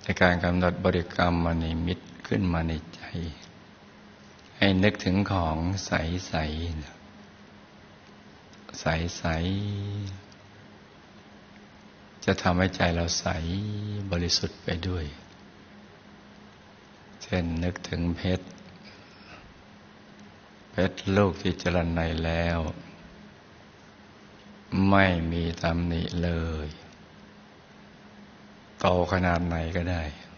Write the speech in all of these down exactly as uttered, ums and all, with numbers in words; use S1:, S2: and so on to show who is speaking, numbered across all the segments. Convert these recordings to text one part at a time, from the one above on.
S1: ในการกำหนดบริกรรมมนิมิตขึ้นมาในใจให้นึกถึงของใสใสใสใสจะทำให้ใจเราใสบริสุทธิ์ไปด้วยเช่นนึกถึงเพชรเพชรลูกที่เจริญในแล้วไม่มีตำหนิเลยโตขนาดไหนก็ได้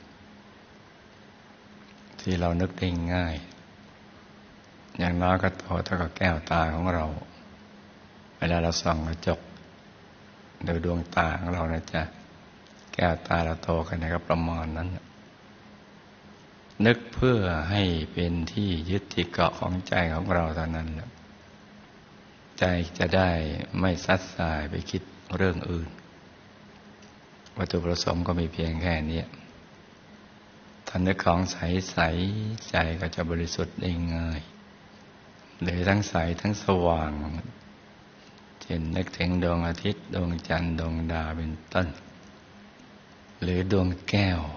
S1: ที่เรานึกได้ง่ายอย่างน้อยก็โตเท่ากับแก้วตาของเราเวลาเราส่องกระจกดูดวงตาของเรานะจ๊ะแก้วตาเราโตขนาดก็ประมาณนั้นนึกเพื่อให้เป็นที่ยึดที่เกาะของใจของเราเท่านั้นใจจะได้ไม่ซัดสายไปคิดเรื่องอื่นวัตถุประสงค์ก็มีเพียงแค่นี้ถ้านึกของใสๆใจก็จะบริสุทธิ์ได้ง่ายหรือทั้งใสทั้งสว่างเช่นนึกถึงดวงอาทิตย์ดวงจันทร์ดวงดาวเป็นต้นหรือดวงแก้ว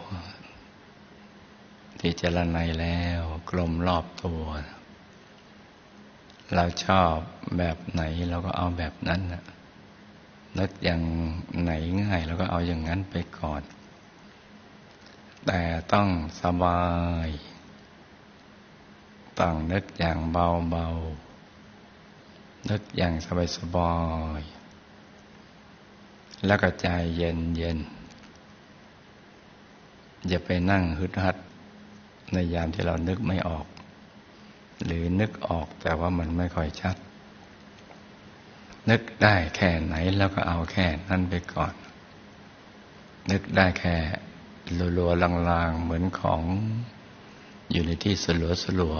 S1: ที่เจริญในแล้วกลมรอบตัวเราชอบแบบไหนเราก็เอาแบบนั้นนะนึกอย่างไหนง่ายเราก็เอาอย่างนั้นไปก่อนแต่ต้องสบายต้องนึกอย่างเบาๆนึกอย่างสบายๆแล้วก็ใจเย็นๆอย่าไปนั่งฮึดฮัดในยามที่เรานึกไม่ออกหรือนึกออกแต่ว่ามันไม่ค่อยชัดนึกได้แค่ไหนแล้วก็เอาแค่นั้นไปก่อนนึกได้แค่ลัวๆลางๆเหมือนของอยู่ในที่สลัว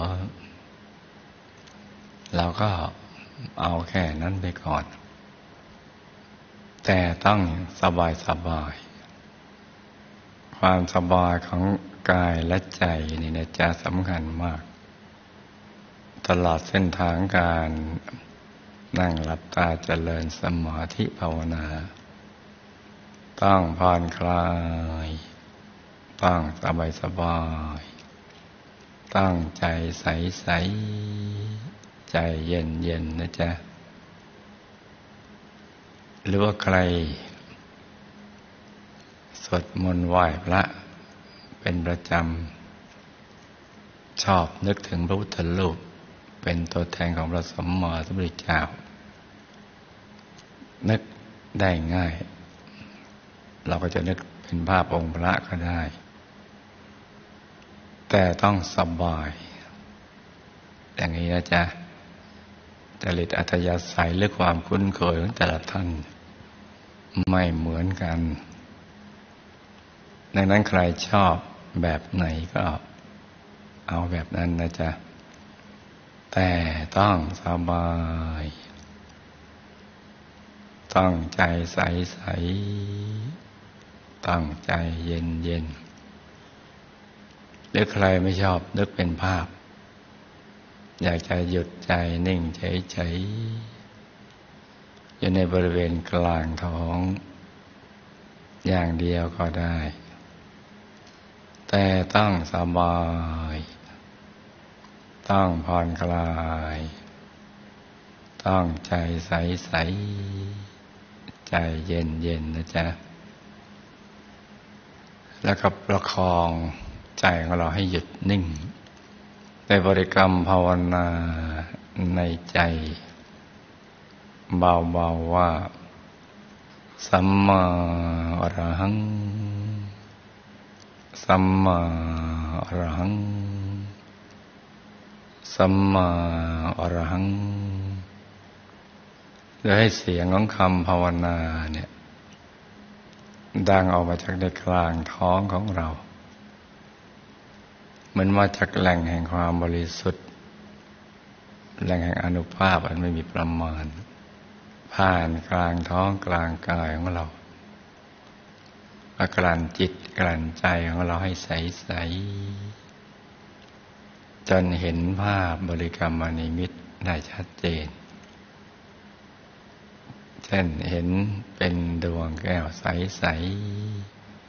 S1: ๆเราก็เอาแค่นั้นไปก่อนแต่ต้องสบายสบายความสบายของกายและใจนี่นะจะสำคัญมากตลอดเส้นทางการนั่งหลับตาเจริญสมาธิภาวนาต้องผ่อนคลายต้องสบายสบายตั้งใจใสใสใจเย็นเย็นนะจ๊ะหรือว่าใครสวดมนต์ไหว้พระเป็นประจำชอบนึกถึงพระพุทธรูปเป็นตัวแทนของพระสัมมาสัมพุทธเจ้านึกได้ง่ายเราก็จะนึกเป็นภาพองค์พระก็ได้แต่ต้องสบายอย่างนี้นะจ๊ะจริตอัธยาศัยหรือความคุ้นเคยของแต่ละท่านไม่เหมือนกันดังนั้นใครชอบแบบไหนก็เอาแบบนั้นนะจ๊ะแต่ต้องสบายต้องใจใสๆต้องใจเย็นๆหรือใครไม่ชอบนึกเป็นภาพอยากจะหยุดใจนิ่งเฉยๆอยู่ในบริเวณกลางท้องอย่างเดียวก็ได้แต่ต้องสบายต้องผ่อนคลายต้องใจใสๆใจเย็นๆนะจ๊ะแล้วก็ประคองใจของเราให้หยุดนิ่งในบริกรรมภาวนาในใจเบาๆว่าสัมมาอรหังสัมมาอรหังสัมมาอรหังโดยให้เสียงของคำภาวนาเนี่ยดังออกมาจากในกลางท้องของเราเหมือนมาจากแหล่งแห่งความบริสุทธิ์แหล่งแห่งอานุภาพอันไม่มีประมาณผ่านกลางท้องกลางกายของเราและกลั่นจิตกลั่นใจของเราให้ใสๆจนเห็นภาพบริกรรมนิมิตได้ชัดเจนเช่นเห็นเป็นดวงแก้วใสๆ